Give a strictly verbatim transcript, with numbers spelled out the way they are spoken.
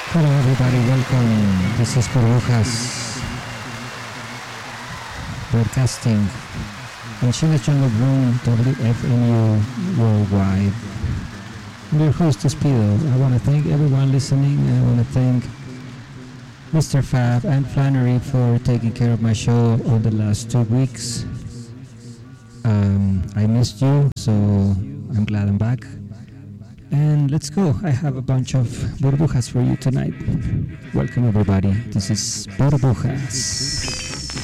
Hello everybody, welcome. This is Burbujas broadcasting in Chile's Jungle Room, W F M U worldwide. I'm your host, Speedo. I want to thank everyone listening, and I want to thank Mister Fab and Flannery for taking care of my show over the last two weeks. Um, I missed you, so I'm glad I'm back. And let's go. I have a bunch of burbujas for you tonight. Welcome everybody. This is Burbujas.